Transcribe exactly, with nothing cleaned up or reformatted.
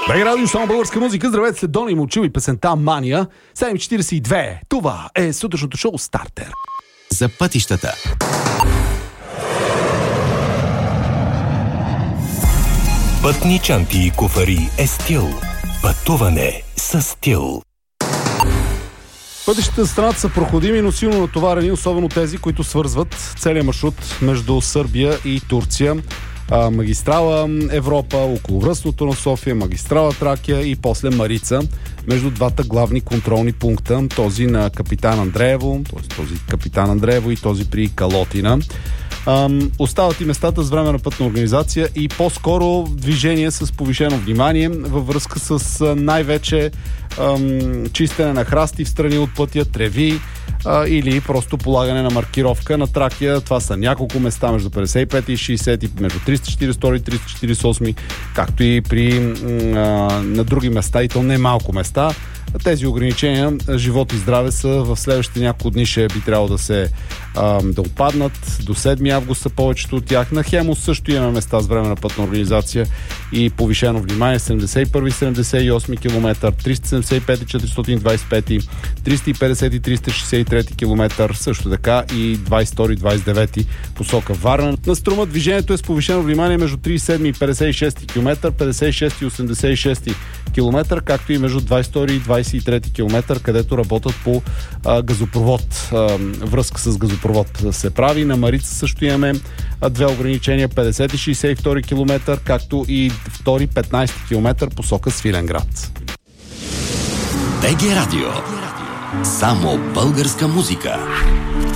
Бег радио, само българска музика. Здравейте, след Дони Мочил и песента Мания. седем четиридесет и две. Това е сутрешното шоу Стартер. За пътищата. Пътни чанти и куфари е стил. Пътуване с стил. Пътищата в страната са проходими, но силно натоварени, особено тези, които свързват целият маршрут между Сърбия и Турция. А, магистрала Европа, околовръстното на София, магистрала Тракия и после Марица, между двата главни контролни пункта, този на Капитан Андреево, т.е. този Капитан Андреево и този при Калотина. Ам, остават и местата с временна пътна организация и по-скоро движение с повишено внимание във връзка с а, най-вече ам, чистене на храсти в страни от пътя, треви а, или просто полагане на маркировка на Тракия. Това са няколко места между петдесет и пет и шейсет, между триста четиридесет и втори и триста четиридесет и осми, както и при а, на други места, и то не малко места. Тези ограничения, живот и здраве, са в следващите няколко дни ще би трябвало да се а, да опаднат. До седми август са повечето от тях. На Хемус също имаме места с временна пътна организация и повишено внимание. седемдесет и първи и седемдесет и осми километър, триста седемдесет и пет и четиристотин двадесет и пет, триста и петдесет и триста шейсет и трети километър, също така и двадесет и втори и двадесет и девети посока Варна. На Струма движението е с повишено внимание между тридесет и седми и петдесет и шести километър, петдесет и шести и осемдесет и шести километър, както и между двадесет и втори и двадесет и трети километър, където работят по а, газопровод. А, връзка с газопровод се прави. На Марица също имаме а, две ограничения, петдесет и шейсет и втори километър, както и втори петнадесети километър посока Свиленград. БГ Радио. Само българска музика.